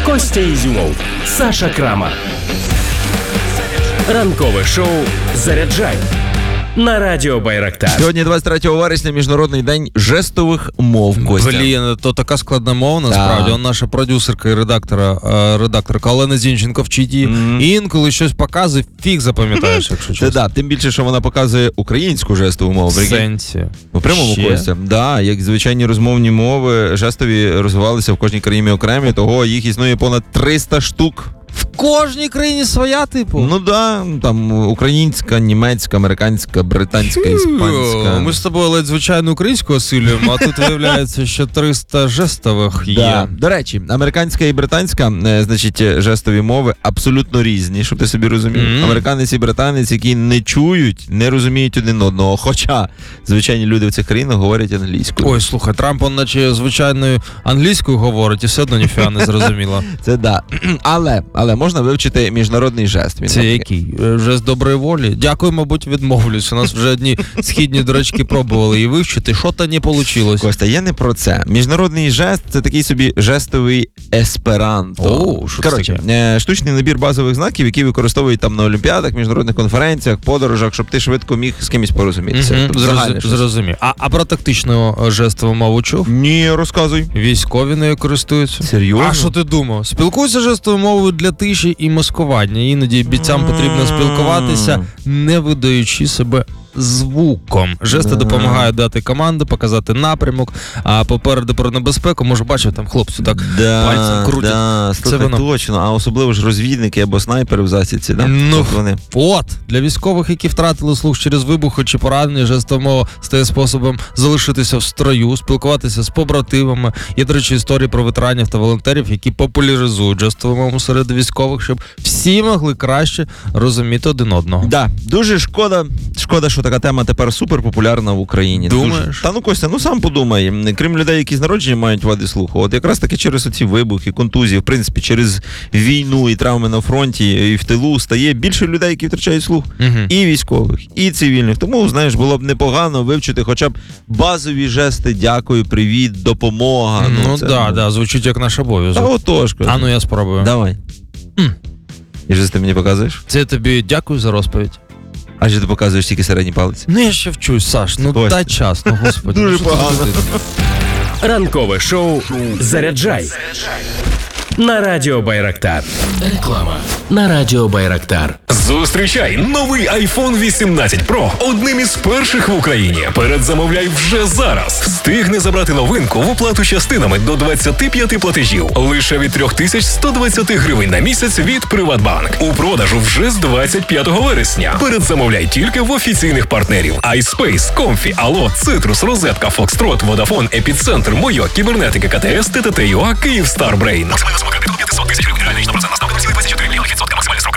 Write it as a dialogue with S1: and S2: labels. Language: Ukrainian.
S1: Костя Ізюмов, Саша Крама. Ранкове шоу «Заряджай» на Радіо Байрактар.
S2: Сьогодні 23 вересня, Міжнародний день жестових мов, Костя.
S3: Блін, то така складна мова, насправді. Он наша продюсерка і редакторка Олена Зінченко вчить її. І інколи щось показує, фіг запам'ятаєш, якщо чесно.
S2: Це тим більше, що вона показує українську жестову мову.
S3: В сенсі.
S2: У прямому, Костя. Да, як звичайні розмовні мови, жестові розвивалися в кожній країні окремі, того їх існує понад 300 штук.
S3: В кожній країні своя, типу?
S2: Ну да, там українська, німецька, американська, британська, іспанська.
S3: Ми з тобою ледь звичайну українську осилюємо, а тут виявляється, що 300 жестових є.
S2: Да. До речі, американська і британська, значить, жестові мови абсолютно різні, щоб ти собі розумів. Американець і британець, які не чують, не розуміють один одного, хоча звичайні люди в цих країнах говорять англійською.
S3: Ой, слухай, Трамп, он наче звичайною англійською говорить, і все одно ніфіга не зрозуміло.
S2: Це да. Але можна вивчити міжнародний жест.
S3: Це який? Жест доброї волі? Дякую, мабуть, відмовлюсь. У нас вже одні східні дурачки пробували її вивчити. Що-то не вийшло.
S2: Костя, я не про це. Міжнародний жест – це такий собі жестовий есперанто. Коротше, штучний набір базових знаків, які використовують там на олімпіадах, міжнародних конференціях, подорожах, щоб ти швидко міг з кимось порозумітися.
S3: Зрозумів. А про тактичну жестову мову чув?
S2: Ні, розказуй.
S3: Військові нею користуються.
S2: Серйозно?
S3: А що ти думав? Спілкуйся жестовою мовою для тиші і маскування. Іноді бійцям потрібно спілкуватися, не видаючи себе звуком. Жести допомагають дати команду, показати напрямок, а попереду про небезпеку, може, бачив, там хлопці так пальцем крутять.
S2: Слухай, воно... точно, а особливо ж розвідники або снайпери в засідці, да?
S3: Ну, для військових, які втратили слух через вибухи чи поранення, жестова мова стає способом залишитися в строю, спілкуватися з побратимами. Є, до речі, історії про ветеранів та волонтерів, які популяризують жестову мову серед військових, щоб всі могли краще розуміти один одного.
S2: Да, дуже шкода, що така тема тепер супер популярна в Україні.
S3: Думаєш?
S2: Та ну, Костя, сам подумай. Крім людей, які з народження мають вади слуху, от якраз таки через оці вибухи, контузії, в принципі, через війну і травми на фронті, і в тилу стає більше людей, які втрачають слух. І військових, і цивільних. Тому, знаєш, було б непогано вивчити хоча б базові жести «дякую», «привіт», «допомога».
S3: Звучить як наш обов'язок.
S2: Та отож, Костя.
S3: А ну я спробую.
S2: Давай. І жест ти мені показуєш?
S3: Це тобі дякую за розповідь.
S2: А що ти показуєш тільки середній палець?
S3: Ну я ще вчусь, Саш, дай час, господи.
S2: Дуже погано.
S1: Ранкове шоу «Заряджай» на Радіо Байрактар. Реклама на Радіо Байрактар.
S4: Зустрічай новий iPhone 18 Pro одним із перших в Україні. Передзамовляй вже зараз. Встигни забрати новинку в оплату частинами до 25 платежів. Лише від 3120 гривень на місяць від Приватбанк. У продажу вже з 25 вересня. Передзамовляй тільки в офіційних партнерів. iSpace, Comfy, Allo, Citrus, Розетка, Foxtrot, Vodafone, Епіцентр, Мойо, Кібернетика, КТС, ТТТ.ЮА, Київстар Брейн. Максимальна сума кредиту 500 тисяч гривень. Реальний 100% ставка 0,24 відсотка. Максимальний срок